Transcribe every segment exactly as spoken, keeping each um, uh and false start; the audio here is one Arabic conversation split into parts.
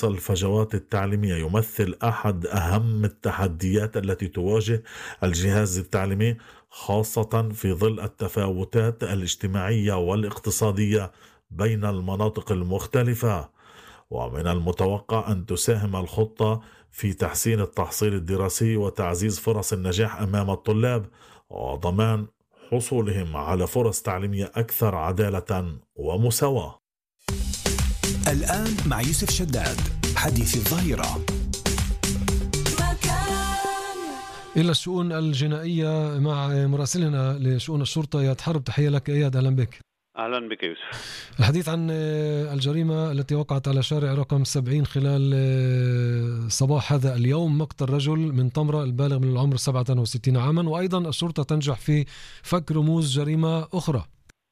تقليص الفجوات التعليمية يمثل أحد أهم التحديات التي تواجه الجهاز التعليمي، خاصة في ظل التفاوتات الاجتماعية والاقتصادية بين المناطق المختلفة. ومن المتوقع أن تساهم الخطة في تحسين التحصيل الدراسي وتعزيز فرص النجاح أمام الطلاب، وضمان حصولهم على فرص تعليمية أكثر عدالة ومساواة. الآن مع يوسف شداد حديث الظهيرة. إلى الشؤون الجنائية مع مراسلنا لشؤون الشرطة إياد حرب. تحية لك إياد، أهلا بك. أهلا بك يوسف. الحديث عن الجريمة التي وقعت على شارع رقم سبعين خلال صباح هذا اليوم، مقتل رجل من طمرة البالغ من العمر سبعة وستين عاما، وأيضا الشرطة تنجح في فك رموز جريمة أخرى.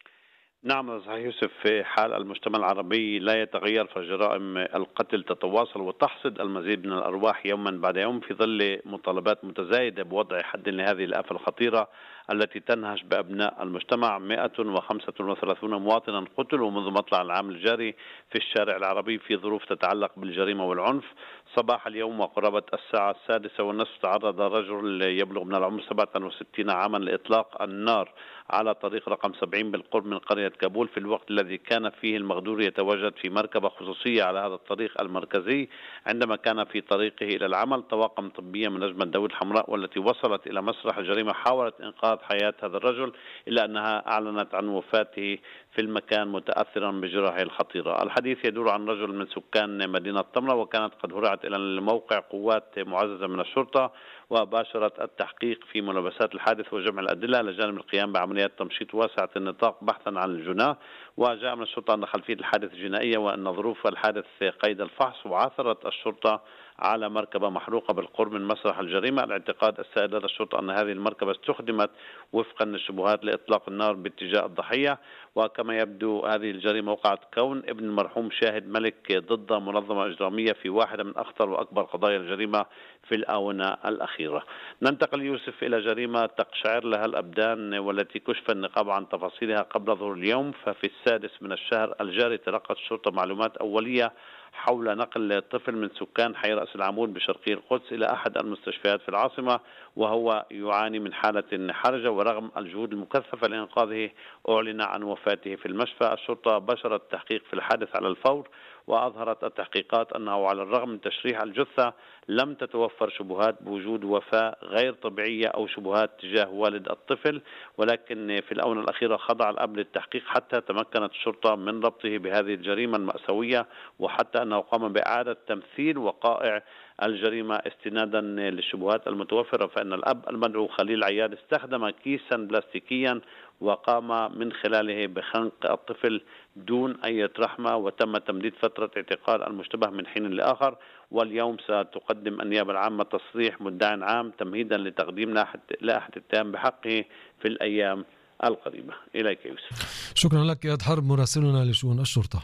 نعم صحيح يوسف، في حال المجتمع العربي لا يتغير فجرائم القتل تتواصل وتحصد المزيد من الأرواح يوما بعد يوم في ظل مطالبات متزايدة بوضع حد لهذه الآفة الخطيرة التي تنهش بأبناء المجتمع. مئة وخمسة وثلاثين مواطنا قتلوا منذ مطلع العام الجاري في الشارع العربي في ظروف تتعلق بالجريمة والعنف. صباح اليوم وقرابة الساعة السادسة والنصف تعرض رجل يبلغ من العمر سبعة وستين عاما لإطلاق النار على طريق رقم سبعين بالقرب من قرية كابول في الوقت الذي كان فيه المغدور يتواجد في مركبة خصوصية على هذا الطريق المركزي عندما كان في طريقه إلى العمل. طواقم طبية من نجمة داود الحمراء والتي وصلت إلى مسرح الجريمة حاولت إنقاذ حياة هذا الرجل، إلا أنها أعلنت عن وفاته في المكان متأثرا بجراحه الخطيرة. الحديث يدور عن رجل من سكان مدينة طمرة، وكانت قد هرعت إلى الموقع قوات معززة من الشرطة وباشرت التحقيق في ملابسات الحادث وجمع الأدلة لجانب القيام بعمليات تمشيط واسعة النطاق بحثا عن الجناه. وجاء من الشرطة أن خلفية الحادث جنائية وأن ظروف الحادث قيد الفحص. وعثرت الشرطة على مركبة محروقة بالقرب من مسرح الجريمة. الاعتقاد السائد لدى الشرطة أن هذه المركبة استخدمت وفقا للشبهات لإطلاق النار باتجاه الضحية. وكما يبدو هذه الجريمة وقعت كون ابن المرحوم شاهد ملك ضد منظمة إجرامية في واحدة من أخطر وأكبر قضايا الجريمة في الآونة الأخيرة. ننتقل يوسف إلى جريمة تقشعر لها الأبدان والتي كشف النقاب عن تفاصيلها قبل ظهور اليوم. ففي السادس من الشهر الجاري تلقت الشرطة معلومات أولية حول نقل طفل من سكان حي رأس العمود بشرقي القدس إلى أحد المستشفيات في العاصمة وهو يعاني من حالة حرجة، ورغم الجهود المكثفة لإنقاذه أعلن عن وفاته في المشفى. الشرطة بشرت التحقيق في الحادث على الفور، وأظهرت التحقيقات أنه على الرغم من تشريح الجثة لم تتوفر شبهات بوجود وفاة غير طبيعية أو شبهات تجاه والد الطفل، ولكن في الآونة الأخيرة خضع الأب للتحقيق حتى تمكنت الشرطة من ربطه بهذه الجريمة المأساوية، وحتى أنه قام بإعادة تمثيل وقائع الجريمة استنادا للشبهات المتوفرة. فإن الأب المدعو خليل عياد استخدم كيسا بلاستيكيا وقام من خلاله بخنق الطفل دون أي رحمة، وتم تمديد فترة اعتقال المشتبه من حين لآخر. واليوم ستقدم النيابة العامة تصريح مدعي عام تمهيدا لتقديم لائحة الاتهام بحقه في الأيام القريبة. إليك يوسف. شكرا لك إياد حرب مراسلنا لشؤون الشرطة.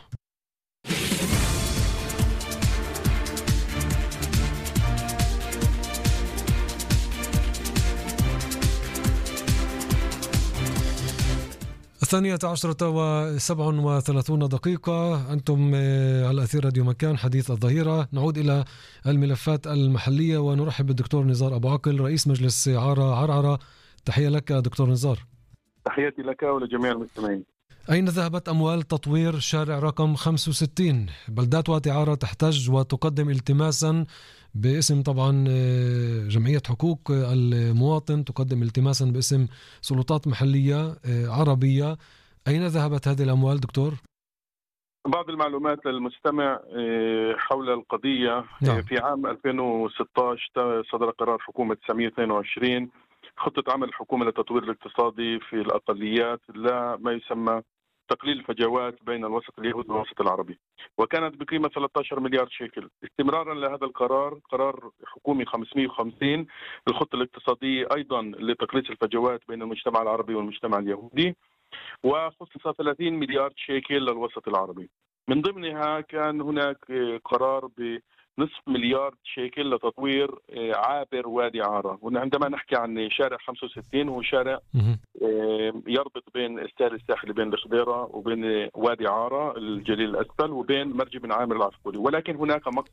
الثانية عشرة وسبع وثلاثون دقيقة. أنتم على أثير راديو مكان حديث الظهيرة. نعود إلى الملفات المحلية ونرحب بالدكتور نزار أبو عقل رئيس مجلس عارة عرعرة. تحية لك دكتور نزار. تحياتي لك ولجميع المستمعين. أين ذهبت أموال تطوير شارع رقم خمسة وستين؟ بلدات وادي عارة تحتج وتقدم التماسا باسم طبعا جمعية حقوق المواطن، تقدم التماسا باسم سلطات محلية عربية. أين ذهبت هذه الأموال دكتور؟ بعض المعلومات للمستمع حول القضية. نعم. في عام ألفين وستة عشر صدر قرار حكومة تسعمئة واثنين وعشرين خطة عمل الحكومة للتطوير الاقتصادي في الأقليات لا ما يسمى تقليل الفجوات بين الوسط اليهودي والوسط العربي، وكانت بقيمة ثلاثة عشر مليار شيكل. استمرارا لهذا القرار، قرار حكومي خمسمئة وخمسين الخطة الاقتصادية أيضا لتقليص الفجوات بين المجتمع العربي والمجتمع اليهودي، وخصص ثلاثين مليار شيكل للوسط العربي. من ضمنها كان هناك قرار ب نصف مليار شيكل لتطوير عابر وادي عارة. وعندما نحكي عن شارع خمسة وستين هو شارع يربط بين السهل الساحلي بين الخضيرة وبين وادي عارة الجليل الأسفل وبين مرج بن عامر العسقلي، ولكن هناك